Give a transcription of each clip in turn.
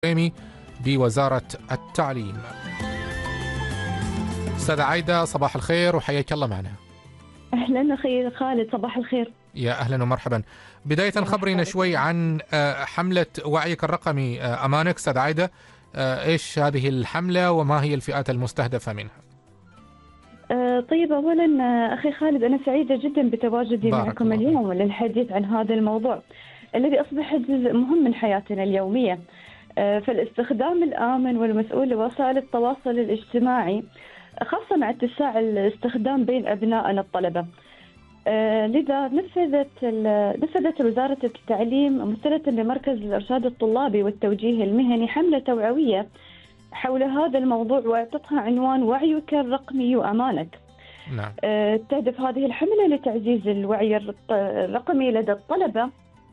الإقليمي بوزارة التعليم. أستاذة عايدة، صباح الخير وحياك الله معنا. أهلا أخي خالد، صباح الخير. يا أهلا ومرحبا. بداية خبرينا شوي عن حملة وعيك الرقمي أمانك. أستاذة عايدة، إيش هذه الحملة وما هي الفئات المستهدفة منها؟ طيب، أولا أخي خالد، أنا سعيدة جدا بتواجدي معكم اليوم للحديث عن هذا الموضوع الذي أصبح جزء مهم من حياتنا اليومية. فالاستخدام الآمن والمسؤول لوسائل التواصل الاجتماعي، خاصة مع اتساع الاستخدام بين أبنائنا الطلبة. لذا نفذت وزارة التعليم ممثلة بمركز الإرشاد الطلابي والتوجيه المهني حملة توعوية حول هذا الموضوع، وأعطتها عنوان وعيك الرقمي وأمانك. نعم. تهدف هذه الحملة لتعزيز الوعي الرقمي لدى الطلبة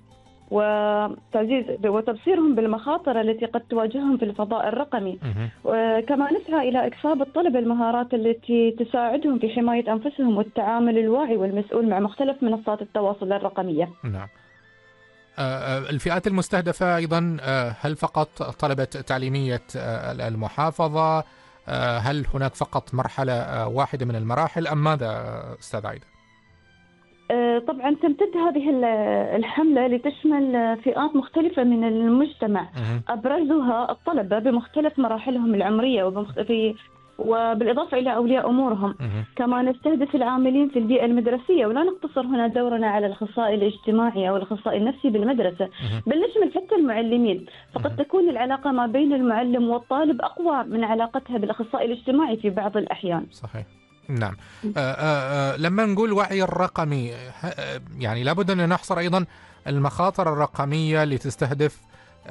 وتبصيرهم بالمخاطر التي قد تواجههم في الفضاء الرقمي، وكما نسعى إلى إكساب الطلبة المهارات التي تساعدهم في حماية أنفسهم والتعامل الواعي والمسؤول مع مختلف منصات التواصل الرقمية. نعم. الفئات المستهدفة أيضا، هل فقط طلبة تعليمية المحافظة؟ هل هناك فقط مرحلة واحدة من المراحل أم ماذا أستاذ عايدة؟ طبعا تمتد هذه الحملة لتشمل فئات مختلفة من المجتمع، أبرزها الطلبة بمختلف مراحلهم العمرية وبالإضافة إلى أولياء أمورهم. كما نستهدف العاملين في البيئة المدرسية، ولا نقتصر هنا دورنا على الأخصائي الاجتماعي أو الأخصائي النفسي بالمدرسة، بل نشمل حتى المعلمين. فقد تكون العلاقة ما بين المعلم والطالب أقوى من علاقتها بالأخصائي الاجتماعي في بعض الأحيان. صحيح. نعم. لما نقول وعي الرقمي، يعني لابد أن نحصر أيضا المخاطر الرقمية اللي تستهدف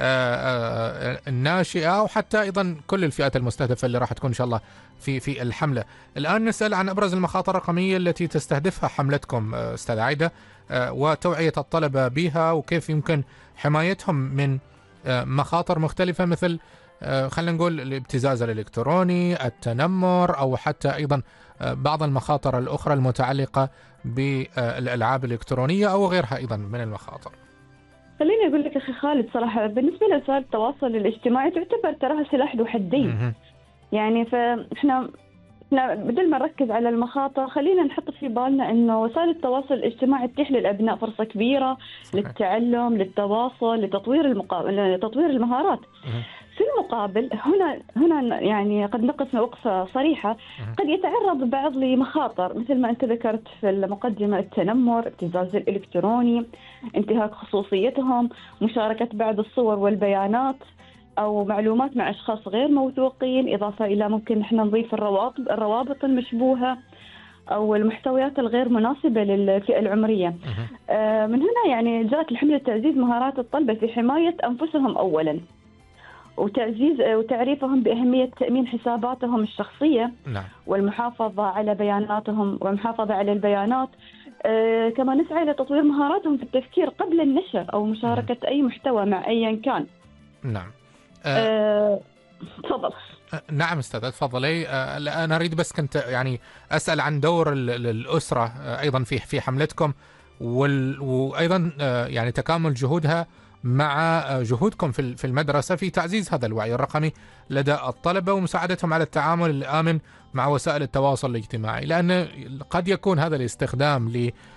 الناشئة أو حتى أيضا كل الفئات المستهدفة اللي راح تكون إن شاء الله في الحملة. الآن نسأل عن أبرز المخاطر الرقمية التي تستهدفها حملتكم أستاذ عايدة، وتوعية الطلبة بها، وكيف يمكن حمايتهم من مخاطر مختلفة مثل خلينا نقول الابتزاز الإلكتروني، التنمر، أو حتى أيضا بعض المخاطر الأخرى المتعلقة بالألعاب الإلكترونية أو غيرها أيضا من المخاطر. خليني أقول لك أخي خالد، صراحة بالنسبة لوسائل التواصل الاجتماعي تعتبر تراها سلاح ذو حدين. يعني فإحنا بدل ما نركز على المخاطر، خلينا نحط في بالنا إنه وسائل التواصل الاجتماعي تتيح للأبناء فرصة كبيرة للتعلم، للتواصل، لتطوير المهارات. في المقابل هنا يعني قد نقف وقفة صريحة، قد يتعرض البعض لمخاطر مثل ما أنت ذكرت في المقدمة: التنمر، ابتزاز الإلكتروني، انتهاك خصوصيتهم، مشاركة بعض الصور والبيانات أو معلومات مع أشخاص غير موثوقين، إضافة إلى ممكن إحنا نضيف الروابط المشبوهة أو المحتويات الغير مناسبة للفئة العمرية. من هنا يعني جاءت الحملة تعزيز مهارات الطلبة في حماية أنفسهم أولاً، وتعريفهم بأهمية تأمين حساباتهم الشخصية. نعم. والمحافظة على بياناتهم والمحافظة على البيانات. كما نسعى إلى تطوير مهاراتهم في التفكير قبل النشر أو مشاركة أي محتوى مع أيا كان. نعم. تفضل. نعم أستاذ، تفضلي. أنا أريد بس كنت يعني أسأل عن دور الأسرة أيضا في حملتكم، وأيضا يعني تكامل جهودها مع جهودكم في المدرسة في تعزيز هذا الوعي الرقمي لدى الطلبة ومساعدتهم على التعامل الآمن مع وسائل التواصل الاجتماعي، لأن قد يكون هذا الاستخدام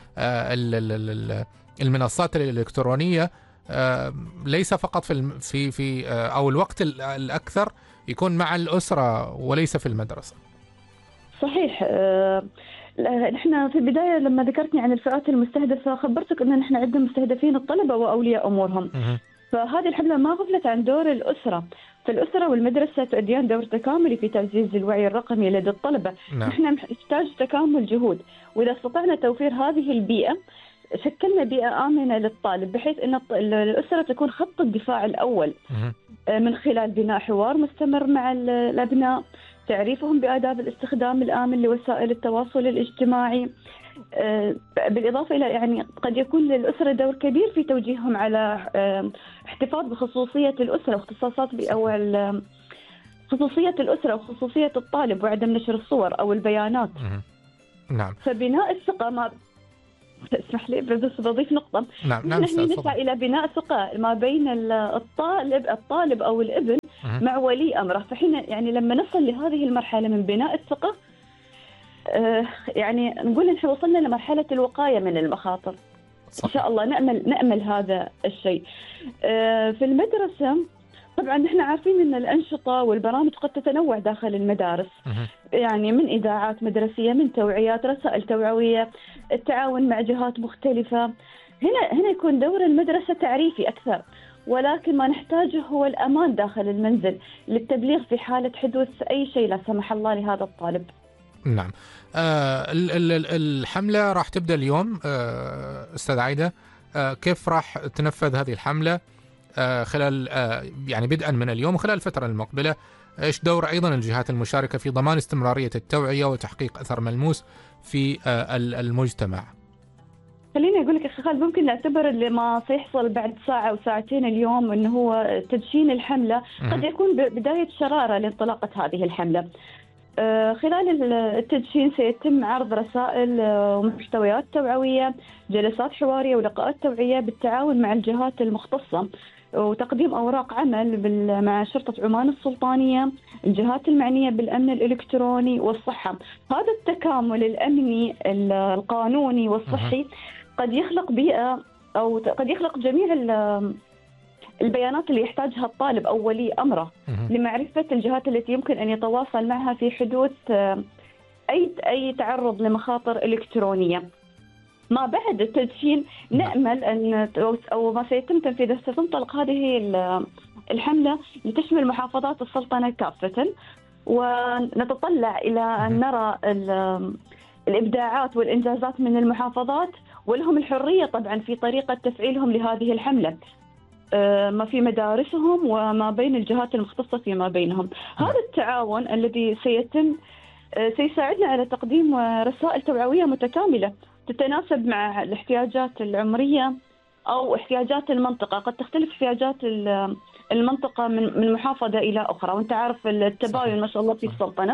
للمنصات الإلكترونية ليس فقط في أو الوقت الأكثر يكون مع الأسرة وليس في المدرسة. صحيح. نحن في البداية لما ذكرتني عن الفئات المستهدفة خبرتك أن نحن عندنا مستهدفين الطلبة وأولياء أمورهم. فهذه الحملة ما غفلت عن دور الأسرة، فالأسرة والمدرسة تؤديان دور تكاملي في تعزيز الوعي الرقمي لدى الطلبة. نحن نحتاج تكامل جهود، وإذا استطعنا توفير هذه البيئة شكلنا بيئة آمنة للطالب، بحيث أن الأسرة تكون خط الدفاع الأول من خلال بناء حوار مستمر مع الأبناء، تعريفهم بآداب الاستخدام الآمن لوسائل التواصل الاجتماعي، بالإضافة إلى يعني قد يكون للأسرة دور كبير في توجيههم على احتفاظ بخصوصية الأسرة خصوصية الأسرة وخصوصية الطالب، وعدم نشر الصور أو البيانات. نعم. فبناء الثقة اسمح لي بس بضيف نقطة. نعم نحن أستاذ، نسعى إلى بناء ثقة ما بين الطالب أو الابن مع ولي أمره. فحين يعني لما نصل لهذه المرحلة من بناء الثقة، يعني نقول نحن وصلنا لمرحلة الوقاية من المخاطر. صح. إن شاء الله نأمل هذا الشيء. في المدرسة طبعا نحن عارفين أن الأنشطة والبرامج قد تتنوع داخل المدارس، يعني من إذاعات مدرسية، من توعيات، رسائل توعوية، التعاون مع جهات مختلفة. هنا يكون دور المدرسة تعريفي أكثر، ولكن ما نحتاجه هو الأمان داخل المنزل للتبليغ في حالة حدوث أي شيء لا سمح الله لهذا الطالب. نعم. الحملة راح تبدأ اليوم أستاذ عايدة. كيف راح تنفذ هذه الحملة خلال يعني بدءا من اليوم وخلال الفترة المقبلة؟ ايش دور ايضا الجهات المشاركة في ضمان استمرارية التوعية وتحقيق اثر ملموس في المجتمع؟ خليني أقول لك أخي خالد، ممكن نعتبر اللي ما سيحصل بعد ساعة أو ساعتين اليوم أنه هو تدشين الحملة قد يكون بداية شرارة لانطلاقة هذه الحملة. خلال التدشين سيتم عرض رسائل ومحتويات توعوية، جلسات حوارية ولقاءات توعية بالتعاون مع الجهات المختصة، وتقديم أوراق عمل مع شرطة عمان السلطانية، الجهات المعنية بالأمن الإلكتروني والصحة. هذا التكامل الأمني القانوني والصحي قد يخلق بيئة أو قد يخلق جميع البيانات اللي يحتاجها الطالب أو ولي أمره لمعرفة الجهات التي يمكن أن يتواصل معها في حدوث أي تعرض لمخاطر إلكترونية. ما بعد التدشين نأمل أن أو ما سيتم تنفيذه ستنطلق هذه الحملة لتشمل محافظات السلطنة كافة، ونتطلع إلى أن نرى الإبداعات والإنجازات من المحافظات، ولهم الحرية طبعا في طريقة تفعيلهم لهذه الحملة ما في مدارسهم وما بين الجهات المختصة فيما بينهم. هذا التعاون الذي سيتم سيساعدنا على تقديم رسائل توعوية متكاملة تتناسب مع الاحتياجات العمرية أو احتياجات المنطقة. قد تختلف احتياجات المنطقة من محافظة إلى أخرى، وانت عارف التباين ما شاء الله في السلطنة،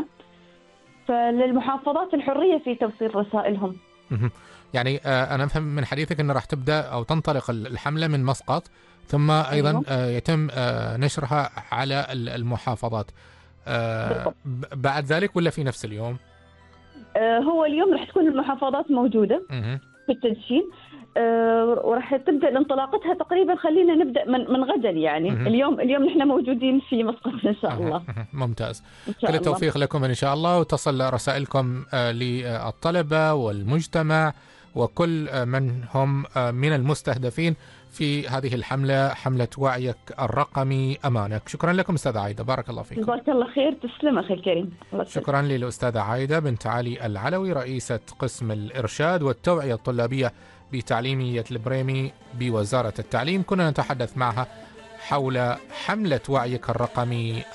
فللمحافظات الحرية في توصيل رسائلهم. يعني أنا أفهم من حديثك أنه راح تبدأ أو تنطلق الحملة من مسقط، ثم أيضا يتم نشرها على المحافظات بعد ذلك، ولا في نفس اليوم؟ هو اليوم راح تكون المحافظات موجودة في التدشين، وراح تبدأ انطلاقتها تقريبا. خلينا نبدأ من غدا يعني. اليوم نحن موجودين في مسقط إن شاء الله. ممتاز. كل التوفيق لكم إن شاء الله، وتصل رسائلكم للطلبة والمجتمع وكل من هم من المستهدفين في هذه الحملة، حملة وعيك الرقمي أمانك. شكرا لكم أستاذة عايدة، بارك الله فيكم. جزاك الله خير. تسلم أخي الكريم. شكرا للأستاذة عايدة بنت علي العلوي، رئيسة قسم الإرشاد والتوعية الطلابية بتعليمية البريمي بوزارة التعليم. كنا نتحدث معها حول حملة وعيك الرقمي